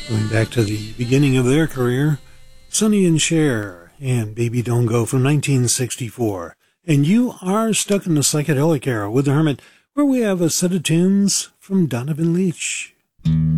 Going back to the beginning of their career, Sonny and Cher and Baby Don't Go from 1964. And you are stuck in the psychedelic era with the Hermit, where we have a set of tunes from Donovan Leitch.